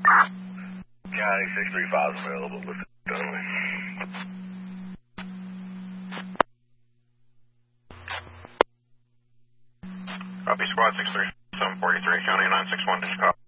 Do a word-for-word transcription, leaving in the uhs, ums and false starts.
County six three five is available. Listen, Dunley. Copy, squad six three seven forty-three, County nine six one to Chicago.